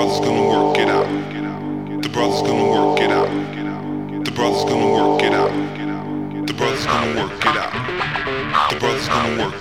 brother's gonna work it out. The brother's gonna work it out. The brother's gonna work it out. The brother's gonna work it out. The brother's gonna work